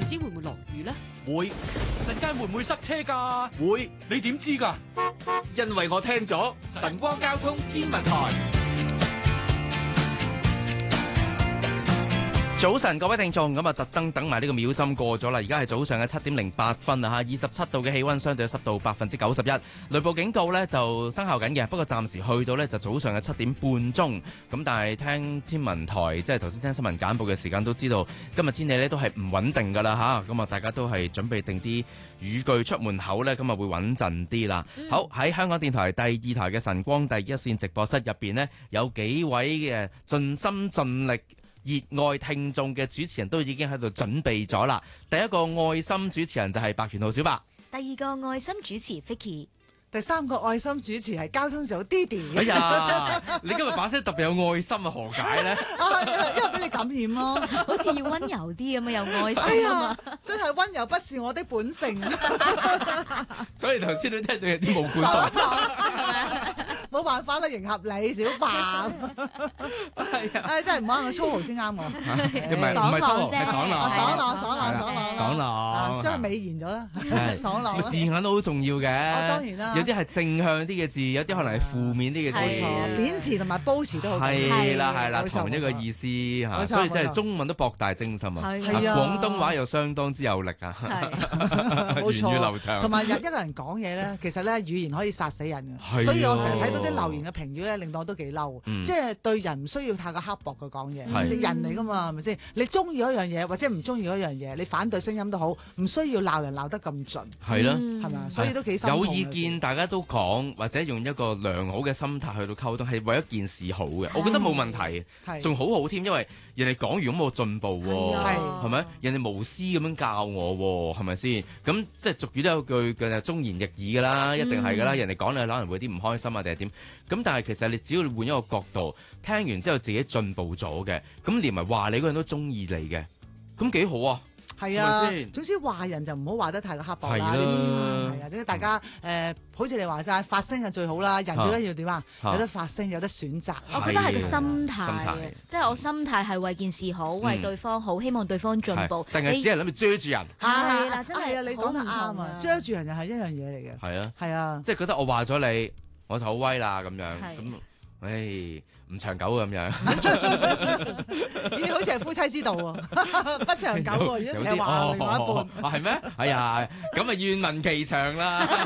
知會唔會落雨咧？ 會。 陣間會唔會塞車㗎？ 會。 你點知㗎？ 因為我聽咗晨光交通天文台。 早晨，各位聽眾，咁啊特登等埋呢個秒針過咗啦，而家係早上嘅7:08啊嚇，27度嘅氣溫，相對濕度91%，雷暴警告呢就生效緊嘅，不過暫時去到呢就早上嘅7點半鐘，咁但係聽天文台即係頭先聽新聞簡報嘅時間都知道，今日天氣呢都係唔穩定㗎啦嚇，咁啊大家都係準備定啲雨具出門口呢，咁啊會穩陣啲啦。好，喺香港電台第2台嘅晨光第一線直播室入邊呢，有幾位嘅盡心盡力熱愛聽眾嘅主持人都已經喺度準備咗啦。第一個愛心主持人就係白權浩小白， 第二個愛心主持 Vicky， 第三個愛心主持係交通組 Didi。 哎呀，你今日把聲特別有愛心啊，何解呢？ 因為俾你感染咯， 好似要温柔啲咁啊，有愛心啊嘛。 真係温柔不是我的本性。 所以頭先都聽到有啲冇管動。 冇辦法啦，迎合你小白。係啊，真係唔啱我粗豪先啱我。 唔係粗豪，係爽朗。爽朗， 將佢美言咗啦。爽朗。 字眼都好重要嘅。 當然啦。 有啲係正向啲嘅字，有啲可能係負面啲嘅字。 冇錯，貶詞同埋褒詞都好。 係啦，同一個意思嚇。所以真係中文都博大精深啊。係啊。廣東話又相當之有力啊。 冇錯。 言語流暢。 同埋一個人講嘢咧，其實咧語言可以殺死人嘅。所以我成日睇到啲留言嘅評語咧，令到我都幾嬲。即係對人唔需要太過刻薄去講嘢，人嚟噶嘛，係咪先？你中意嗰樣嘢或者唔中意嗰樣嘢，你反對聲音都好，唔需要鬧人鬧得咁盡。係咯，係咪？所以都幾心痛。 有意見大家都講，或者用一個良好嘅心態去到溝通，係為一件事好嘅，我覺得冇問題，仲好好添，因為人哋講完咁我進步喎，係咪？人哋無私咁樣教我喎，係咪先？咁即係俗語都有句嘅忠言逆耳㗎啦，一定係㗎啦。人哋講你可能會有啲唔開心啊，定係點？咁但係其實你只要換一個角度，聽完之後自己進步咗嘅，咁連埋話你嗰人都中意你嘅，咁幾好啊！ 係啊，總之話人就唔好話得太過刻薄啦，你知嘛？係啊，即係大家好似你話齋，發聲係最好啦。人最緊要點啊？有得發聲，有得選擇。 我覺得係個心態，即係我心態係為件事好，為對方好，希望對方進步。 定係只係諗住遮住人？ 係啦，真係你講得啱啊！遮住人又係一樣嘢嚟嘅。 係啊， 係啊， 即係覺得我話咗你，我就好威啦咁樣咁。唔長久咁樣， 咦？好似係夫妻之道喎，不長久喎。如果成日話另外一半， 係咩？哎呀，咁啊願聞其詳啦。